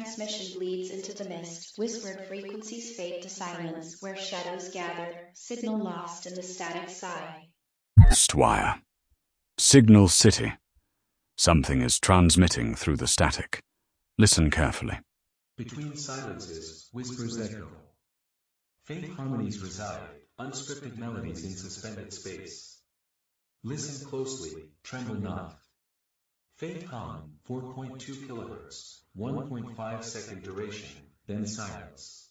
transmission bleeds into the mist, whispered frequencies fade to silence, where shadows gather, signal lost in the static sigh. Stwire. Signal City. Something is transmitting through the static. Listen carefully. Between silences, whispers echo. Faint harmonies reside, unscripted melodies in suspended space. Listen closely, tremble not. Faint hum, 4.2 kHz, 1.5 second duration, then silence.